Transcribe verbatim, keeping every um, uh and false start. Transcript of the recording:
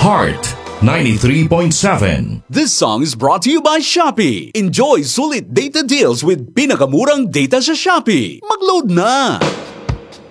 Heart ninety-three point seven. This song is brought to you by Shopee. Enjoy sulit data deals with pinakamurang data sa Shopee. Mag-load na!